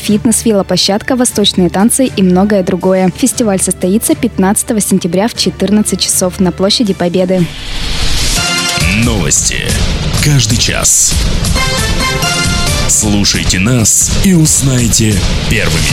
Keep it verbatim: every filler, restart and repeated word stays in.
фитнес, велоплощадка, восточные танцы и многое другое. Фестиваль состоится пятнадцатого сентября в четырнадцать часов на площади Победы. Новости. Каждый час. Слушайте нас и узнайте первыми.